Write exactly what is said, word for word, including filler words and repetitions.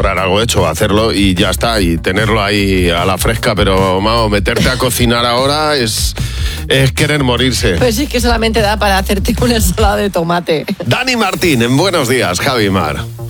comprar algo hecho, hacerlo y ya está, y tenerlo ahí a la fresca, pero vamos, meterte a cocinar ahora es, es querer morirse. Pues sí que solamente da para hacerte una ensalada de tomate. Dani Martín, en Buenos Días, Javi Mar.